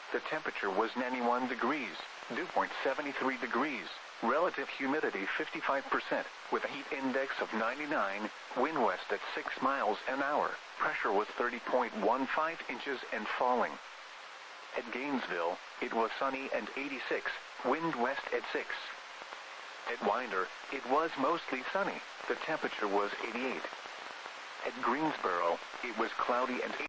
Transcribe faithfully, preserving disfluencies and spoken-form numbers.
The temperature was ninety-one degrees. Dew point seventy-three degrees. Relative humidity fifty-five percent, with a heat index of ninety-nine, wind west at six miles an hour. Pressure was thirty point one five inches and falling. At Gainesville, it was sunny and eighty-six, wind west at six. At Winder, it was mostly sunny. The temperature was eighty-eight. At Greensboro, it was cloudy and